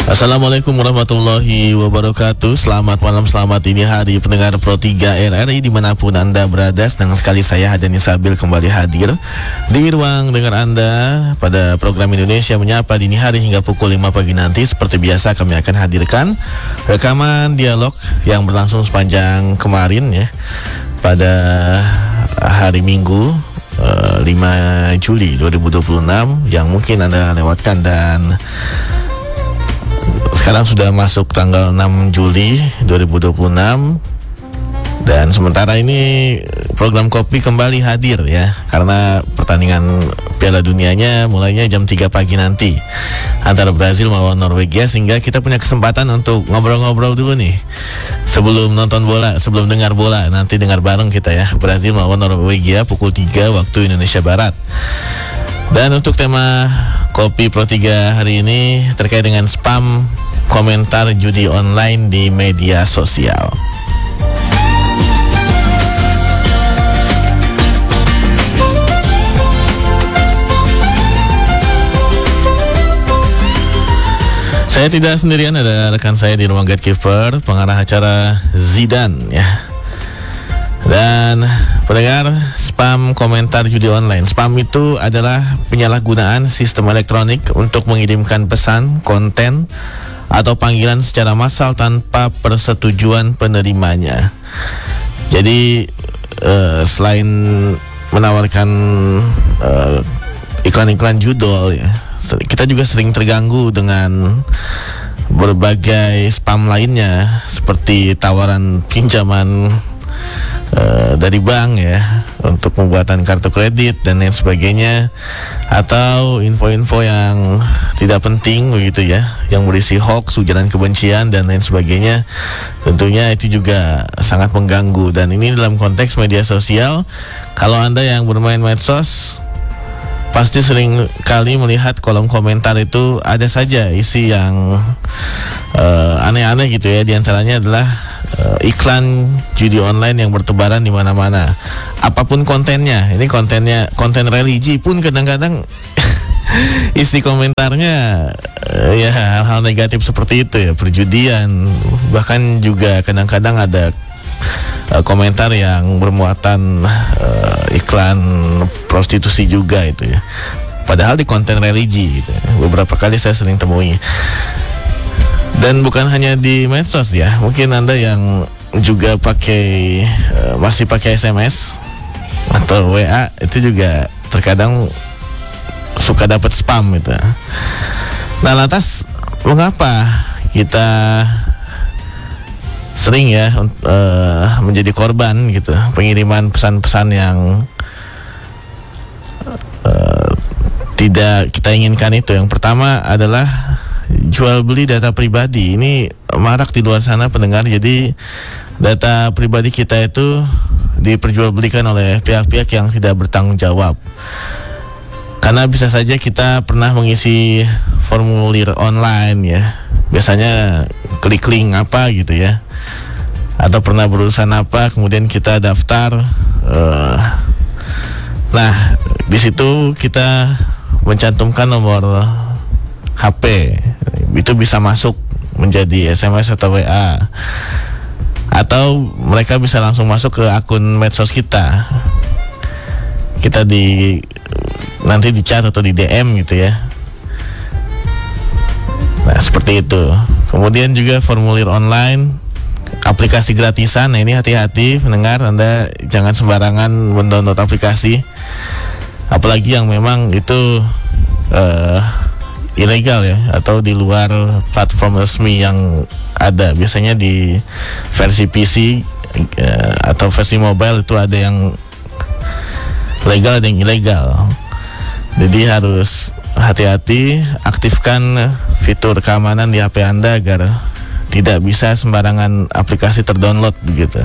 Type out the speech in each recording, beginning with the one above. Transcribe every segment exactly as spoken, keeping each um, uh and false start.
Assalamualaikum warahmatullahi wabarakatuh. Selamat malam, selamat ini hari pendengar Pro tiga R R I dimanapun Anda berada. Senang sekali saya Hadan Isabil kembali hadir di ruang dengar Anda pada program Indonesia Menyapa dini hari hingga pukul lima pagi nanti. Seperti biasa kami akan hadirkan rekaman dialog yang berlangsung sepanjang kemarin ya, pada hari Minggu uh, lima Juli dua ribu dua puluh enam yang mungkin Anda lewatkan, dan sekarang sudah masuk tanggal enam Juli dua ribu dua puluh enam. Dan sementara ini program Kopi kembali hadir ya, karena pertandingan Piala Dunianya mulainya jam tiga pagi nanti antara Brazil melawan Norwegia, sehingga kita punya kesempatan untuk ngobrol-ngobrol dulu nih sebelum nonton bola, sebelum dengar bola. Nanti dengar bareng kita ya, Brazil melawan Norwegia pukul tiga waktu Indonesia Barat. Dan untuk tema Kopi Pro tiga hari ini terkait dengan spam komentar judi online di media sosial. Saya tidak sendirian, ada rekan saya di ruang Gatekeeper, pengarah acara Zidan ya. Dan pendengar, spam komentar judi online. Spam itu adalah penyalahgunaan sistem elektronik untuk mengirimkan pesan, konten, atau panggilan secara massal tanpa persetujuan penerimanya. Jadi uh, selain menawarkan uh, iklan-iklan judul ya, kita juga sering terganggu dengan berbagai spam lainnya, seperti tawaran pinjaman uh, dari bank ya, untuk pembuatan kartu kredit dan lain sebagainya, atau info-info yang tidak penting begitu ya, yang berisi hoax, ujaran kebencian dan lain sebagainya. Tentunya itu juga sangat mengganggu, dan ini dalam konteks media sosial. Kalau Anda yang bermain medsos pasti sering kali melihat kolom komentar itu ada saja isi yang uh, aneh-aneh gitu ya. Di antaranya adalah uh, iklan judi online yang bertebaran di mana-mana. Apapun kontennya, ini kontennya konten religi pun kadang-kadang isi komentarnya uh, ya hal-hal negatif seperti itu ya, perjudian. Bahkan juga kadang-kadang ada Uh, komentar yang bermuatan uh, iklan prostitusi juga itu ya, padahal di konten religi gitu ya. Beberapa kali saya sering temui. Dan bukan hanya di medsos ya, mungkin Anda yang juga pakai uh, masih pakai S M S atau W A itu juga terkadang suka dapat spam gitu. Nah, lantas mengapa kita sering ya uh, menjadi korban gitu pengiriman pesan-pesan yang uh, tidak kita inginkan itu? Yang pertama adalah jual beli data pribadi. Ini marak di luar sana pendengar. Jadi data pribadi kita itu diperjualbelikan oleh pihak-pihak yang tidak bertanggung jawab. Karena bisa saja kita pernah mengisi formulir online ya, biasanya klik link apa gitu ya, atau pernah berurusan apa, kemudian kita daftar. Uh, nah, di situ kita mencantumkan nomor H P, itu bisa masuk menjadi S M S atau W A, atau mereka bisa langsung masuk ke akun medsos kita. Kita di nanti di chat atau di D M gitu ya. Nah, seperti itu. Kemudian juga formulir online, aplikasi gratisan. Nah, ini hati-hati pendengar, Anda jangan sembarangan mendownload aplikasi, apalagi yang memang itu uh, ilegal ya, atau di luar platform resmi yang ada. Biasanya di versi P C uh, atau versi mobile itu ada yang legal, ada yang ilegal. Jadi harus hati-hati, aktifkan fitur keamanan di H P Anda agar tidak bisa sembarangan aplikasi terdownload begitu.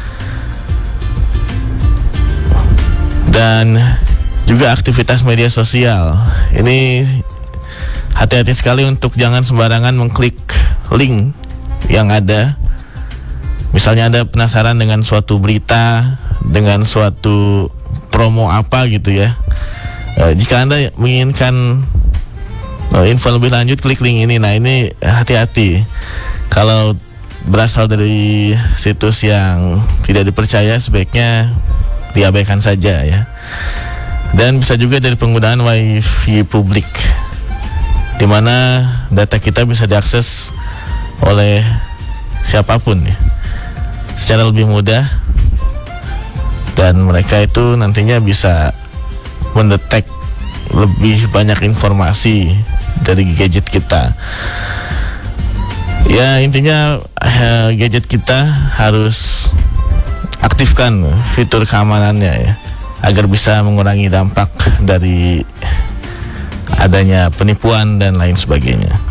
Dan juga aktivitas media sosial. Ini hati-hati sekali untuk jangan sembarangan mengklik link yang ada. Misalnya Anda penasaran dengan suatu berita, dengan suatu promo apa gitu ya. E, jika Anda menginginkan Oh, info lebih lanjut klik link ini. Nah, ini hati-hati. Kalau berasal dari situs yang tidak dipercaya, sebaiknya diabaikan saja ya. Dan bisa juga dari penggunaan wifi publik, di mana data kita bisa diakses oleh siapapun ya, secara lebih mudah. Dan mereka itu nantinya bisa mendetek lebih banyak informasi dari gadget kita. Ya, intinya eh, gadget kita harus aktifkan fitur keamanannya ya, agar bisa mengurangi dampak dari adanya penipuan dan lain sebagainya.